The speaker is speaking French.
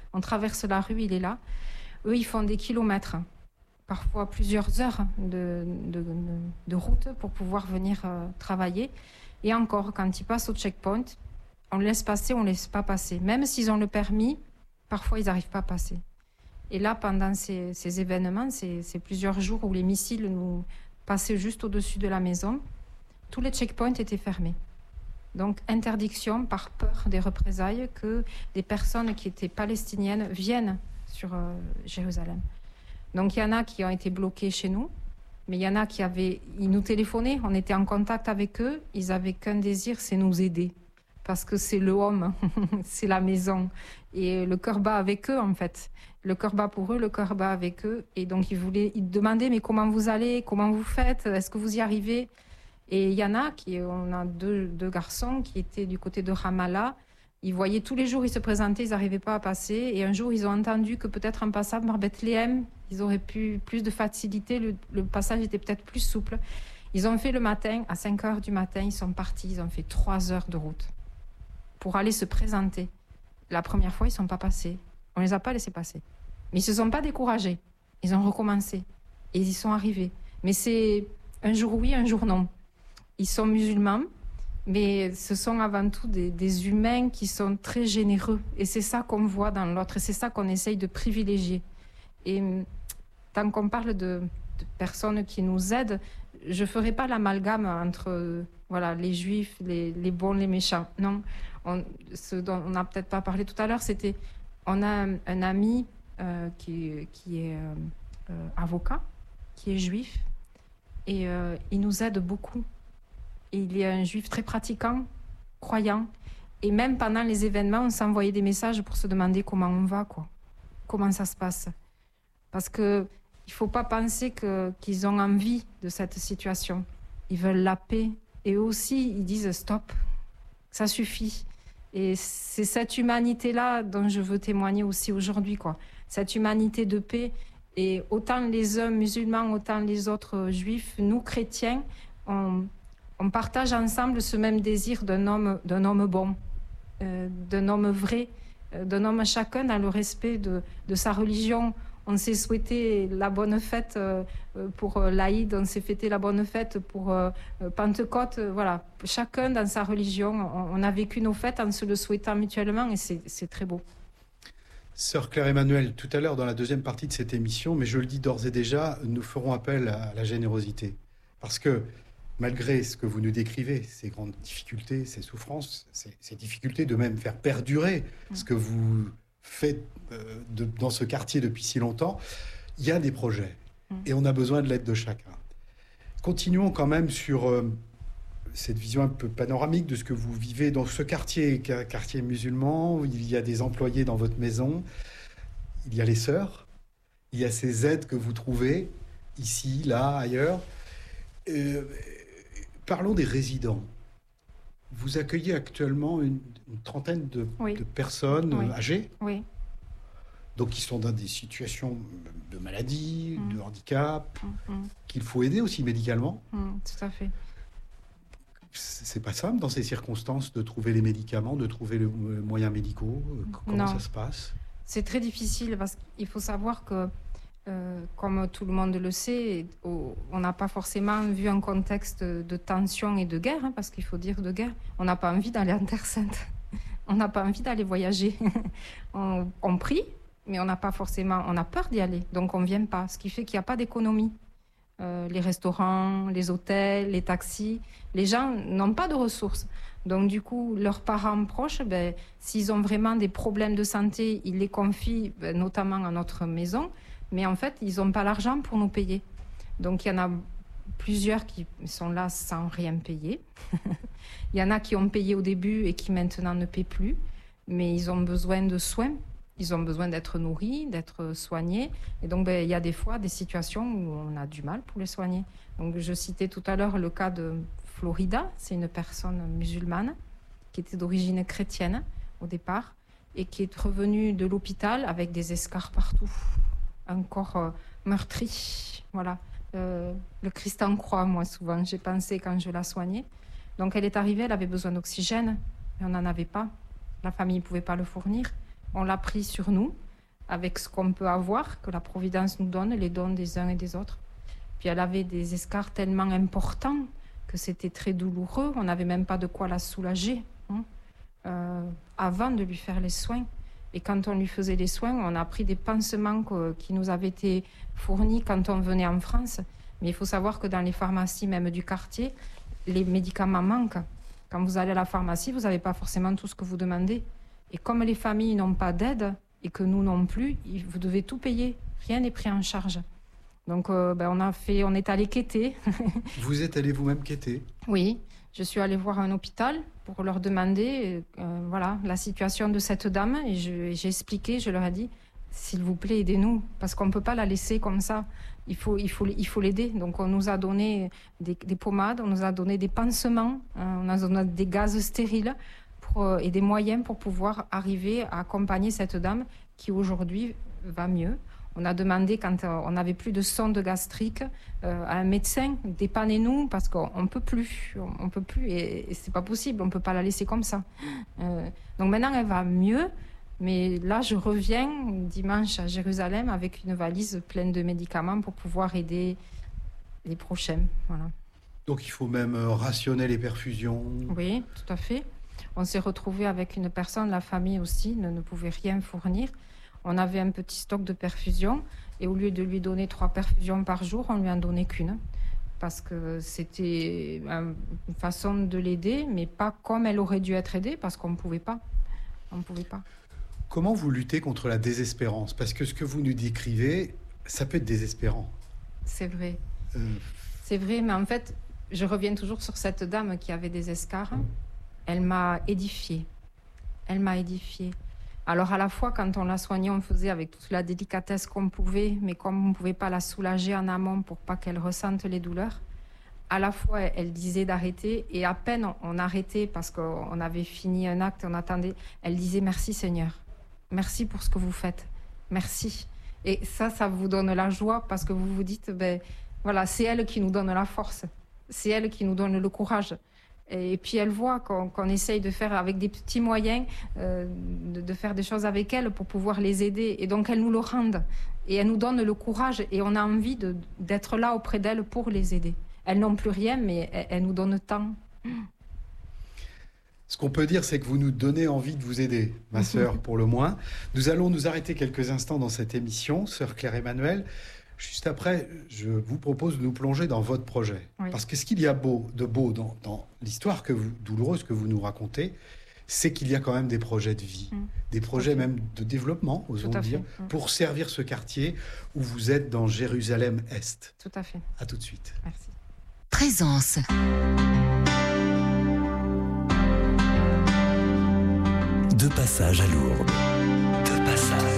On traverse la rue, il est là. Eux, ils font des kilomètres, parfois plusieurs heures de route pour pouvoir venir travailler. Et encore, quand ils passent au checkpoint, on laisse passer, on ne laisse pas passer. Même s'ils ont le permis, parfois ils n'arrivent pas à passer. Et là, pendant ces événements, c'est plusieurs jours où les missiles nous passaient juste au-dessus de la maison, tous les checkpoints étaient fermés. Donc, interdiction par peur des représailles que des personnes qui étaient palestiniennes viennent sur Jérusalem. Donc, il y en a qui ont été bloqués chez nous, mais il y en a ils nous téléphonaient, on était en contact avec eux, ils n'avaient qu'un désir, c'est nous aider. Parce que c'est le home, c'est la maison. Et le cœur bat avec eux, en fait. Le cœur bat pour eux, le cœur bat avec eux. Et donc, ils demandaient, mais comment vous allez? Comment vous faites? Est-ce que vous y arrivez? Et il y en a, on a deux garçons qui étaient du côté de Ramallah. Ils voyaient tous les jours, ils se présentaient, ils n'arrivaient pas à passer. Et un jour, ils ont entendu que peut-être en passant par Bethléem, ils auraient pu plus de facilité, le passage était peut-être plus souple. Ils ont fait le matin, à 5 heures du matin, ils sont partis, ils ont fait 3 heures de route pour aller se présenter. La première fois, ils ne sont pas passés. On ne les a pas laissés passer. Mais ils ne se sont pas découragés. Ils ont recommencé. Et ils y sont arrivés. Mais c'est un jour oui, un jour non. Ils sont musulmans, mais ce sont avant tout des humains qui sont très généreux. Et c'est ça qu'on voit dans l'autre. Et c'est ça qu'on essaye de privilégier. Et tant qu'on parle de personnes qui nous aident, je ne ferai pas l'amalgame entre les juifs, les bons, les méchants. Non. Ce dont on n'a peut-être pas parlé tout à l'heure, on a un ami qui est avocat, qui est juif, et il nous aide beaucoup. Et il est un juif très pratiquant, croyant. Et même pendant les événements, on s'envoyait des messages pour se demander comment on va, comment ça se passe. Parce qu'il ne faut pas penser qu'ils ont envie de cette situation. Ils veulent la paix. Et eux aussi, ils disent stop, ça suffit. Et c'est cette humanité-là dont je veux témoigner aussi aujourd'hui, Cette humanité de paix. Et autant les uns musulmans, autant les autres juifs, nous chrétiens, on partage ensemble ce même désir d'un homme bon, d'un homme vrai, d'un homme chacun dans le respect de sa religion. On s'est souhaité la bonne fête pour l'Aïd, on s'est fêté la bonne fête pour Pentecôte. Voilà, chacun dans sa religion. On a vécu nos fêtes en se le souhaitant mutuellement et c'est très beau. Sœur Claire-Emmanuelle, tout à l'heure dans la deuxième partie de cette émission, mais je le dis d'ores et déjà, nous ferons appel à la générosité. Parce que malgré ce que vous nous décrivez, ces grandes difficultés, ces souffrances, ces difficultés de même faire perdurer ce que vous faites dans ce quartier depuis si longtemps, il y a des projets et on a besoin de l'aide de chacun. Continuons quand même sur cette vision un peu panoramique de ce que vous vivez dans ce quartier musulman. Il y a des employés dans votre maison, il y a les sœurs, il y a ces aides que vous trouvez ici, là, ailleurs. Parlons des résidents. Vous accueillez actuellement une trentaine de personnes âgées, donc qui sont dans des situations de maladie, de handicap, qu'il faut aider aussi médicalement. Tout à fait. C'est pas simple dans ces circonstances de trouver les médicaments, de trouver les moyens médicaux. Comment ça se passe? C'est très difficile parce qu'il faut savoir que comme tout le monde le sait, on n'a pas forcément vu un contexte de tension et de guerre, parce qu'il faut dire de guerre. On n'a pas envie d'aller en Terre Sainte. On n'a pas envie d'aller voyager. On prie, mais on n'a pas forcément... On a peur d'y aller, donc on ne vient pas. Ce qui fait qu'il n'y a pas d'économie. Les restaurants, les hôtels, les taxis, les gens n'ont pas de ressources. Donc du coup, leurs parents proches, s'ils ont vraiment des problèmes de santé, ils les confient notamment à notre maison. Mais en fait, ils n'ont pas l'argent pour nous payer. Donc, il y en a plusieurs qui sont là sans rien payer. Il y en a qui ont payé au début et qui maintenant ne paient plus. Mais ils ont besoin de soins. Ils ont besoin d'être nourris, d'être soignés. Et donc, il y a des fois des situations où on a du mal pour les soigner. Donc, je citais tout à l'heure le cas de Florida. C'est une personne musulmane qui était d'origine chrétienne au départ et qui est revenue de l'hôpital avec des escarres partout. Un corps meurtri, voilà. Le Christ en croix, moi, souvent, j'ai pensé quand je la soignais. Donc, elle est arrivée, elle avait besoin d'oxygène, mais on n'en avait pas. La famille ne pouvait pas le fournir. on l'a pris sur nous, avec ce qu'on peut avoir, que la Providence nous donne, les dons des uns et des autres. Puis elle avait des escarres tellement importants que c'était très douloureux. On n'avait même pas de quoi la soulager avant de lui faire les soins. Et quand on lui faisait les soins, on a pris des pansements qui nous avaient été fournis quand on venait en France. Mais il faut savoir que dans les pharmacies, même du quartier, les médicaments manquent. Quand vous allez à la pharmacie, vous n'avez pas forcément tout ce que vous demandez. Et comme les familles n'ont pas d'aide, et que nous non plus, vous devez tout payer. Rien n'est pris en charge. Donc on est allé quêter. Vous êtes allé vous-même quêter? Oui, je suis allée voir un hôpital pour leur demander la situation de cette dame. Et j'ai expliqué, je leur ai dit, s'il vous plaît, aidez-nous, parce qu'on ne peut pas la laisser comme ça. Il faut l'aider. Donc on nous a donné des pommades, on nous a donné des pansements, on nous a donné des gaz stériles et des moyens pour pouvoir arriver à accompagner cette dame qui aujourd'hui va mieux. On a demandé, quand on n'avait plus de sonde gastrique, à un médecin, dépannez-nous parce qu'on ne peut plus. On peut plus et c'est pas possible, on ne peut pas la laisser comme ça. Donc maintenant, elle va mieux. Mais là, je reviens dimanche à Jérusalem avec une valise pleine de médicaments pour pouvoir aider les prochains. Voilà. Donc il faut même rationner les perfusions. Oui, tout à fait. On s'est retrouvé avec une personne, la famille aussi ne pouvait rien fournir. On avait un petit stock de perfusion et au lieu de lui donner 3 perfusions par jour, on lui en donnait qu'une. Parce que c'était une façon de l'aider, mais pas comme elle aurait dû être aidée, parce qu'on ne pouvait pas. On ne pouvait pas. Comment vous luttez contre la désespérance? Parce que ce que vous nous décrivez, ça peut être désespérant. C'est vrai. C'est vrai, mais en fait, je reviens toujours sur cette dame qui avait des escarres. Elle m'a édifiée. Elle m'a édifiée. Alors à la fois, quand on la soignait, on faisait avec toute la délicatesse qu'on pouvait, mais comme on ne pouvait pas la soulager en amont pour pas qu'elle ressente les douleurs, à la fois, elle disait d'arrêter, et à peine on arrêtait parce qu'on avait fini un acte, on attendait, elle disait « Merci Seigneur, merci pour ce que vous faites, merci ». Et ça vous donne la joie parce que vous vous dites voilà, c'est elle qui nous donne la force, c'est elle qui nous donne le courage. Et puis elle voit qu'on essaye de faire avec des petits moyens, de faire des choses avec elle pour pouvoir les aider. Et donc elle nous le rend. Et elle nous donne le courage. Et on a envie d'être là auprès d'elle pour les aider. Elles n'ont plus rien, mais elles nous donnent tant. Ce qu'on peut dire, c'est que vous nous donnez envie de vous aider, ma sœur, pour le moins. Nous allons nous arrêter quelques instants dans cette émission, sœur Claire-Emmanuelle. Juste après, je vous propose de nous plonger dans votre projet. Oui. Parce que ce qu'il y a de beau dans l'histoire douloureuse que vous nous racontez, c'est qu'il y a quand même des projets de vie, des projets même de développement, osons dire, pour servir ce quartier où vous êtes dans Jérusalem-Est. Tout à fait. À tout de suite. Merci. Présence. De passage à Lourdes. De passage.